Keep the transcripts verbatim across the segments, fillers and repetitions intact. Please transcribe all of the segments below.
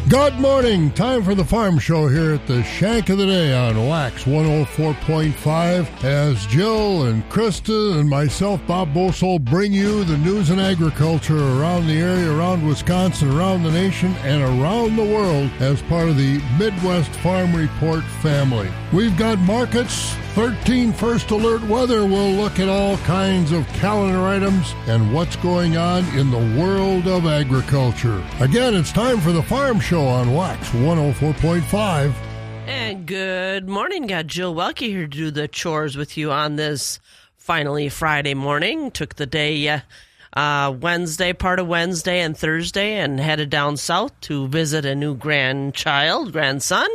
Good morning. Time for the Farm Show here at the Shank of the Day on Wax one oh four point five. As Jill and Krista and myself, Bob Bosol, bring you the news and agriculture around the area, around Wisconsin, around the nation, and around the world as part of the Midwest Farm Report family. We've got markets, thirteen First Alert weather. We'll look at all kinds of calendar items and what's going on in the world of agriculture. Again, it's time for the Farm Show on Wax one oh four point five. And good morning. Got Jill Welke here to do the chores with you on this finally Friday morning. Took the day uh, uh, Wednesday, part of Wednesday and Thursday, and headed down south to visit a new grandchild, grandson.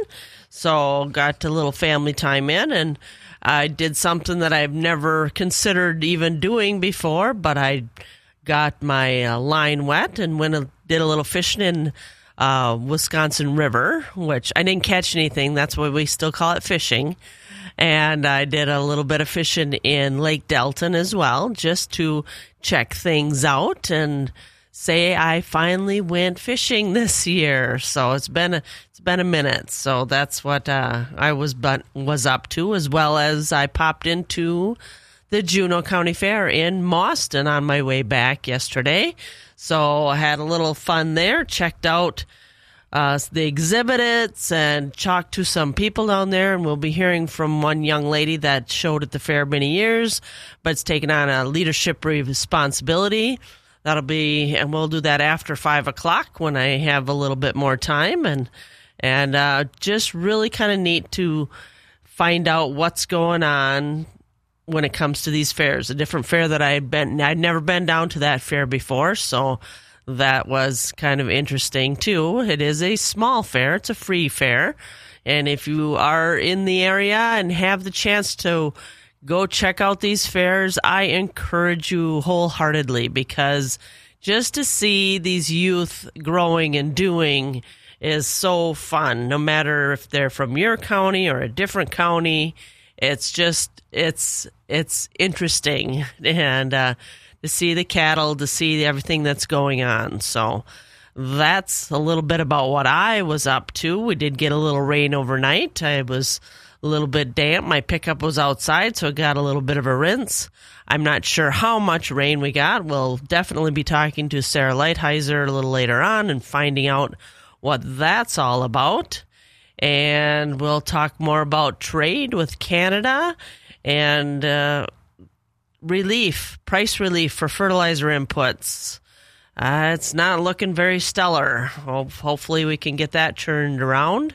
So got a little family time in, and I did something that I've never considered even doing before, but I got my uh, line wet and went and did a little fishing in uh, Wisconsin River, which I didn't catch anything. That's why we still call it fishing. And I did a little bit of fishing in Lake Delton as well, just to check things out and say I finally went fishing this year. So it's been a, it's been a minute. So that's what uh, I was but was up to, as well as I popped into the Juneau County Fair in Mauston on my way back yesterday. So I had a little fun there, checked out uh, the exhibits and talked to some people down there. And we'll be hearing from one young lady that showed at the fair many years, but it's taken on a leadership responsibility. That'll be, and we'll do that after five o'clock when I have a little bit more time, and and uh, just really kind of neat to find out what's going on when it comes to these fairs. A different fair that I'd been, I'd never been down to that fair before, so that was kind of interesting too. It is a small fair; it's a free fair, and if you are in the area and have the chance to go check out these fairs, I encourage you wholeheartedly, because just to see these youth growing and doing is so fun, no matter if they're from your county or a different county. It's just, it's, it's interesting. And, uh, to see the cattle, to see everything that's going on. So that's a little bit about what I was up to. We did get a little rain overnight. I was a little bit damp. My pickup was outside, so it got a little bit of a rinse. I'm not sure how much rain we got. We'll definitely be talking to Sarah Lighthizer a little later on and finding out what that's all about. And we'll talk more about trade with Canada and uh, relief, price relief for fertilizer inputs. Uh, it's not looking very stellar. Hopefully we can get that turned around.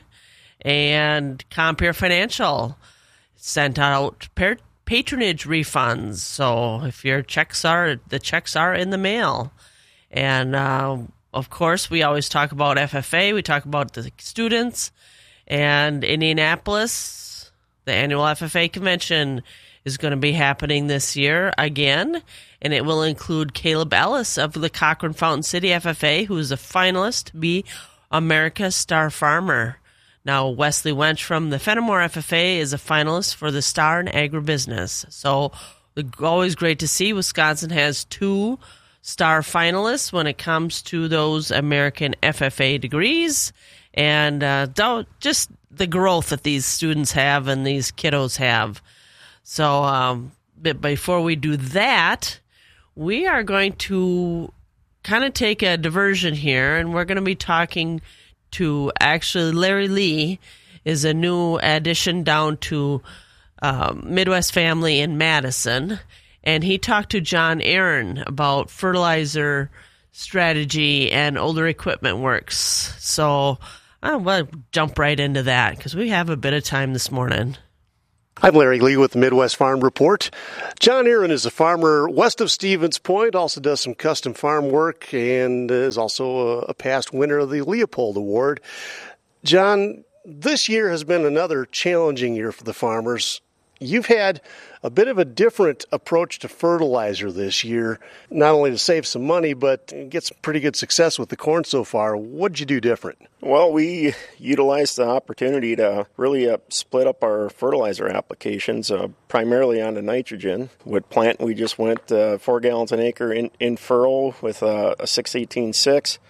And Compare Financial sent out patronage refunds. So if your checks are, the checks are in the mail. And uh, of course, we always talk about F F A. We talk about the students. And Indianapolis, the annual F F A convention is going to be happening this year again. And it will include Caleb Ellis of the Cochrane Fountain City F F A, who is a finalist to be America's Star Farmer. Now, Wesley Wench from the Fenimore F F A is a finalist for the Star in Agribusiness. So, always great to see Wisconsin has two star finalists when it comes to those American F F A degrees. And uh, don't, just the growth that these students have and these kiddos have. So, um, but before we do that, we are going to kind of take a diversion here, and we're going to be talking to actually Larry Lee is a new addition down to um, Midwest Family in Madison, and he talked to John Aaron about fertilizer strategy and older equipment works. So I'm going to jump right into that because we have a bit of time this morning. I'm Larry Lee with the Midwest Farm Report. John Aaron is a farmer west of Stevens Point, also does some custom farm work, and is also a past winner of the Leopold Award. John, this year has been another challenging year for the farmers. You've had a bit of a different approach to fertilizer this year, not only to save some money, but get some pretty good success with the corn so far. What did you do different? Well, we utilized the opportunity to really uh, split up our fertilizer applications, uh, primarily onto nitrogen. With plant, we just went uh, four gallons an acre in, in furrow with uh, a six eighteen six.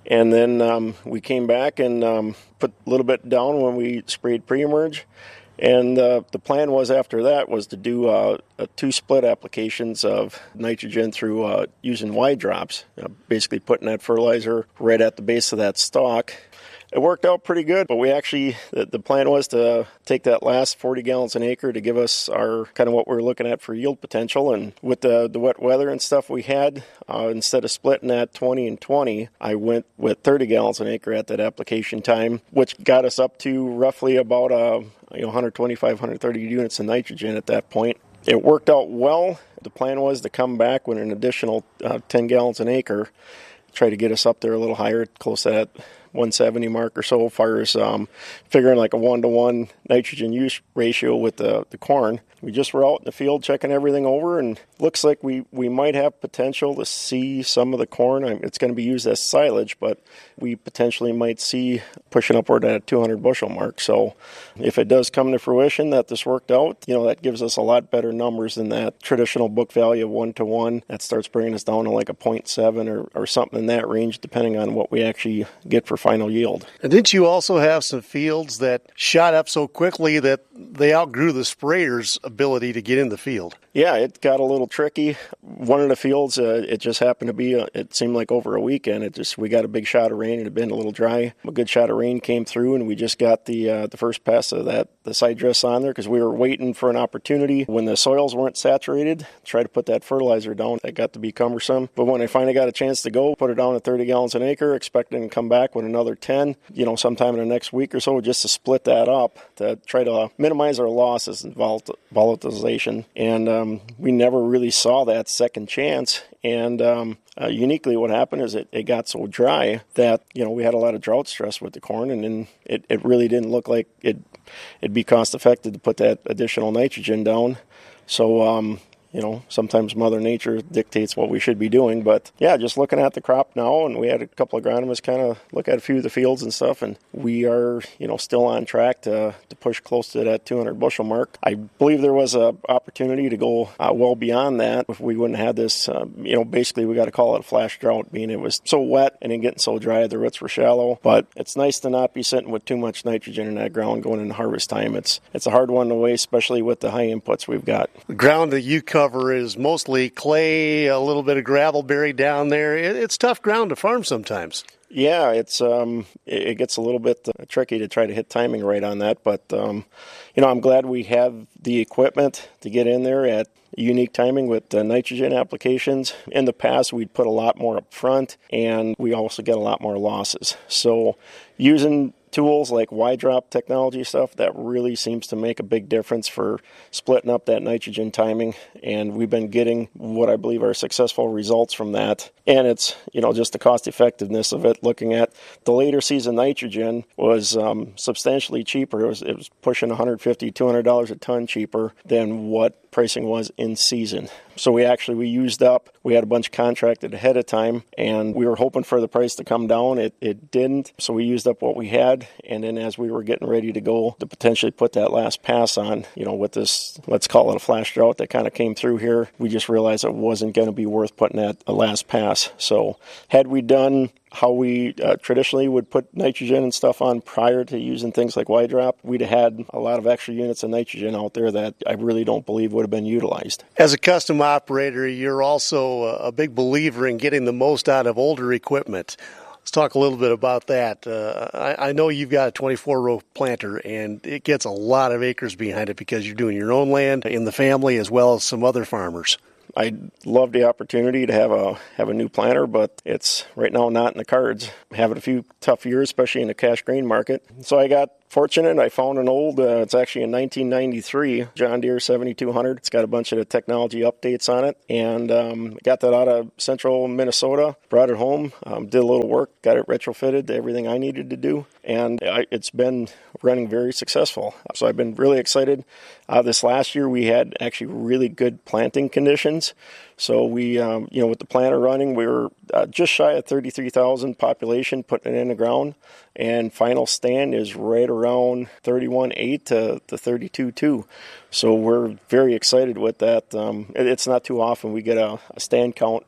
And then um, we came back and um, put a little bit down when we sprayed pre-emerge. And uh, the plan was after that was to do uh, uh, two split applications of nitrogen through uh, using wide drops, you know, basically putting that fertilizer right at the base of that stalk. It worked out pretty good, but we actually, the, the plan was to take that last forty gallons an acre to give us our kind of what we we're looking at for yield potential. And with the, the wet weather and stuff we had, uh, instead of splitting that twenty and twenty, I went with thirty gallons an acre at that application time, which got us up to roughly about uh, you know, one twenty-five, one thirty units of nitrogen at that point. It worked out well. The plan was to come back with an additional uh, ten gallons an acre, try to get us up there a little higher, close to that one seventy mark or so, as far as um, figuring like a one-to-one nitrogen use ratio with the, the corn. We just were out in the field checking everything over, and looks like we, we might have potential to see some of the corn. I mean, it's going to be used as silage, but we potentially might see pushing upward at a two hundred bushel mark. So if it does come to fruition that this worked out, you know, that gives us a lot better numbers than that traditional book value of one to one. That starts bringing us down to like a zero point seven or, or something in that range, depending on what we actually get for final yield. And didn't you also have some fields that shot up so quickly that they outgrew the sprayer's ability to get in the field? Yeah, it got a little tricky. One of the fields, uh, it just happened to be, uh, it seemed like over a weekend, it just, we got a big shot of rain. It had been a little dry. A good shot of rain came through, and we just got the uh, the first pass of that, the side dress on there, because we were waiting for an opportunity when the soils weren't saturated, try to put that fertilizer down. That got to be cumbersome. But when I finally got a chance to go, put it down at thirty gallons an acre, expecting to come back with another ten, you know, sometime in the next week or so, just to split that up to try to uh, minimize our losses and volat- volatilization. And um, we never really saw that second chance. And um, uh, uniquely what happened is it, it got so dry that, you know, we had a lot of drought stress with the corn, and then it, it really didn't look like it, it'd be cost effective to put that additional nitrogen down. So, um, you know, sometimes Mother Nature dictates what we should be doing. But, yeah, just looking at the crop now, and we had a couple of agronomists kind of look at a few of the fields and stuff, and we are, you know, still on track to, to push close to that two hundred bushel mark. I believe there was an opportunity to go uh, well beyond that if we wouldn't have had this, uh, you know, basically we got to call it a flash drought, being it was so wet and then getting so dry, the roots were shallow. But it's nice to not be sitting with too much nitrogen in that ground going into harvest time. It's, it's a hard one to waste, especially with the high inputs we've got. The ground that you cover is mostly clay, a little bit of gravel buried down there. It's tough ground to farm sometimes. Yeah, it's um, it, it gets a little bit uh, tricky to try to hit timing right on that, but um, you know, I'm glad we have the equipment to get in there at unique timing with uh, nitrogen applications. In the past, we'd put a lot more up front, and we also get a lot more losses. So using tools like wide drop technology stuff, that really seems to make a big difference for splitting up that nitrogen timing, and we've been getting what I believe are successful results from that. And it's, you know, just the cost effectiveness of it. Looking at the later season nitrogen was um, substantially cheaper. It was, it was pushing one fifty dollars, two hundred dollars a ton cheaper than what pricing was in season. So we actually, we used up, we had a bunch contracted ahead of time, and we were hoping for the price to come down. It, it didn't. So we used up what we had. And then as we were getting ready to go to potentially put that last pass on, you know, with this, let's call it a flash drought that kind of came through here, we just realized it wasn't going to be worth putting that a last pass. So had we done how we uh, traditionally would put nitrogen and stuff on prior to using things like wide drop, we'd have had a lot of extra units of nitrogen out there that I really don't believe would have been utilized. As a custom operator, you're also a big believer in getting the most out of older equipment. Let's talk a little bit about that. Uh, I, I know you've got a twenty-four row planter, and it gets a lot of acres behind it because you're doing your own land in the family as well as some other farmers. I'd love the opportunity to have a have a new planter, but it's right now not in the cards. Having a few tough years, especially in the cash grain market. So I got fortunate. I found an old, uh, it's actually a nineteen ninety-three John Deere seventy-two hundred. It's got a bunch of the technology updates on it, and um, got that out of central Minnesota, brought it home, um, did a little work, got it retrofitted to everything I needed to do, and I, it's been running very successful. So I've been really excited. Uh, this last year we had actually really good planting conditions. So we, um, you know, with the planter running, we were uh, just shy of thirty-three thousand population putting it in the ground, and final stand is right around thirty-one eight to, to thirty-two two. So we're very excited with that. Um, it, it's not too often we get a, a stand count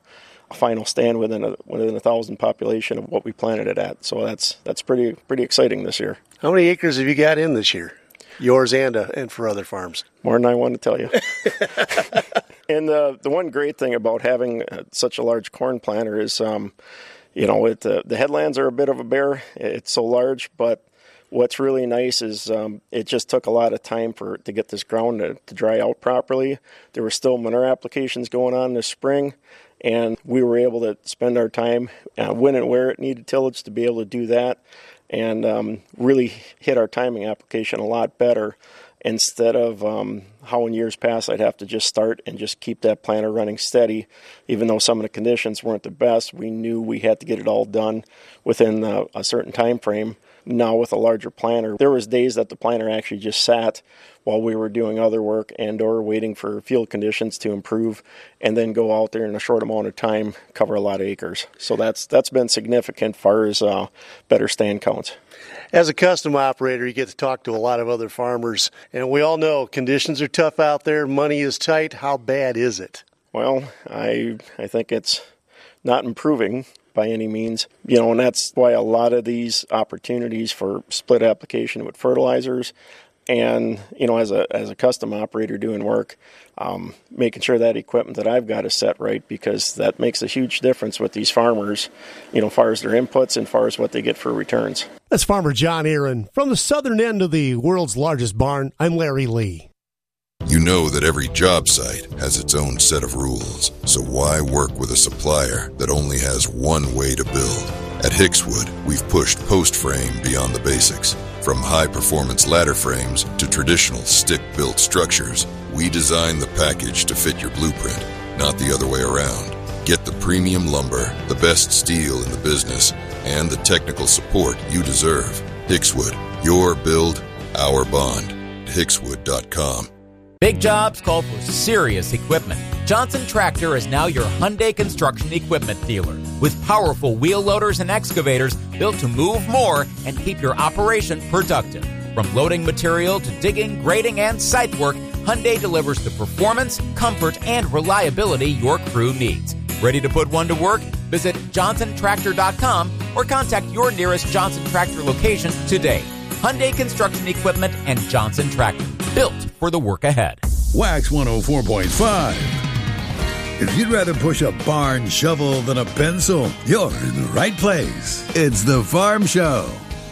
a final stand within a within a thousand population of what we planted it at. So that's that's pretty pretty exciting this year. How many acres have you got in this year? Yours and uh, and for other farms? More than I want to tell you. And uh, the one great thing about having uh, such a large corn planter is, um, you know, it, uh, the headlands are a bit of a bear. It's so large, but what's really nice is um, it just took a lot of time for to get this ground to, to dry out properly. There were still manure applications going on this spring, and we were able to spend our time uh, when and where it needed tillage to be able to do that, and um, really hit our timing application a lot better. Instead of um, how in years past I'd have to just start and just keep that planter running steady. Even though some of the conditions weren't the best, we knew we had to get it all done within uh, a certain time frame. Now with a larger planter, there was days that the planter actually just sat while we were doing other work and or waiting for field conditions to improve, and then go out there in a short amount of time, cover a lot of acres. So that's that's been significant as far as uh, better stand counts. As a custom operator, you get to talk to a lot of other farmers, and we all know conditions are tough out there, money is tight. How bad is it? Well, I I think it's not improving by any means. You know, and that's why a lot of these opportunities for split application with fertilizers, and, you know, as a as a custom operator doing work, um, making sure that equipment that I've got is set right, because that makes a huge difference with these farmers, you know, as far as their inputs and as far as what they get for returns. That's Farmer John Aaron. From the southern end of the world's largest barn, I'm Larry Lee. You know that every job site has its own set of rules, so why work with a supplier that only has one way to build? At Hickswood, we've pushed post frame beyond the basics. From high-performance ladder frames to traditional stick-built structures, we design the package to fit your blueprint, not the other way around. Get the premium lumber, the best steel in the business, and the technical support you deserve. Hickswood, your build, our bond. Hickswood dot com. Big jobs call for serious equipment. Johnson Tractor is now your Hyundai construction equipment dealer. With powerful wheel loaders and excavators built to move more and keep your operation productive. From loading material to digging, grading, and site work, Hyundai delivers the performance, comfort, and reliability your crew needs. Ready to put one to work? Visit Johnson Tractor dot com or contact your nearest Johnson Tractor location today. Hyundai Construction Equipment and Johnson Tractor, built for the work ahead. Wax one oh four point five. If you'd rather push a barn shovel than a pencil, you're in the right place. It's The Farm Show.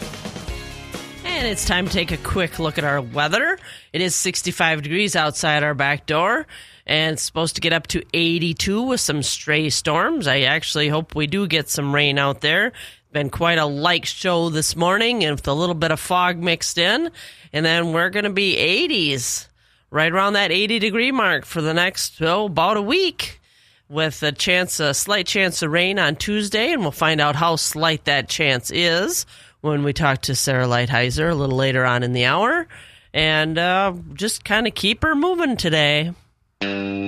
And it's time to take a quick look at our weather. It is sixty-five degrees outside our back door, and it's supposed to get up to eighty-two with some stray storms. I actually hope we do get some rain out there. Been quite a light show this morning, and with a little bit of fog mixed in. And then we're going to be eighties, right around that eighty degree mark for the next, oh, about a week, with a chance, a slight chance of rain on Tuesday. And we'll find out how slight that chance is when we talk to Sarah Lighthizer a little later on in the hour. And uh, just kind of keep her moving today.